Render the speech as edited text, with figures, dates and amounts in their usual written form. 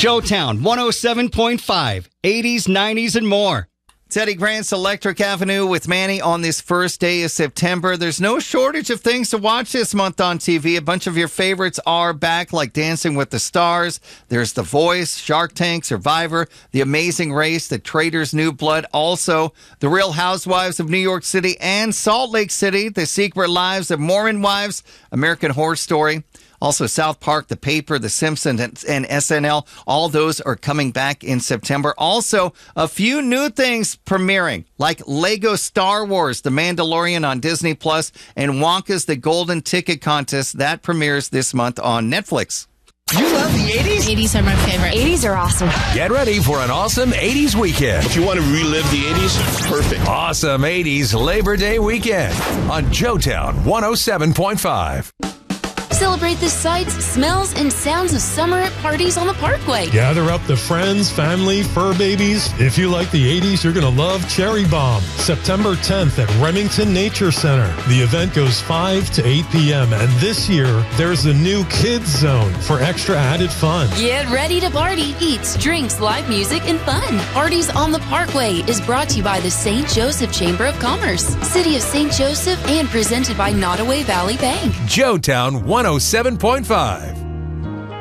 Joetown 107.5, 80s, 90s, and more. Teddy Grant's Electric Avenue with Manny on this first day of September. There's no shortage of things to watch this month on TV. A bunch of your favorites are back, like Dancing with the Stars. There's The Voice, Shark Tank, Survivor, The Amazing Race, The Traitors' New Blood. Also, The Real Housewives of New York City and Salt Lake City, The Secret Lives of Mormon Wives, American Horror Story. Also, South Park, The Paper, The Simpsons, and SNL. All those are coming back in September. Also, a few new things premiering, like Lego Star Wars, The Mandalorian on Disney Plus, and Wonka's The Golden Ticket Contest. That premieres this month on Netflix. You love the 80s? 80s are my favorite. 80s are awesome. Get ready for an awesome 80s weekend. If you want to relive the 80s, perfect. Awesome 80s Labor Day weekend on Joetown 107.5. Celebrate the sights, smells, and sounds of summer at parties on the Parkway. Gather up the friends, family, fur babies. If you like the 80s, you're going to love Cherry Bomb. September 10th at Remington Nature Center. The event goes 5 to 8 p.m. And this year, there's a new Kids Zone for extra added fun. Get ready to party, eats, drinks, live music, and fun. Parties on the Parkway is brought to you by the St. Joseph Chamber of Commerce, City of St. Joseph, and presented by Nottoway Valley Bank. Joetown 107.5.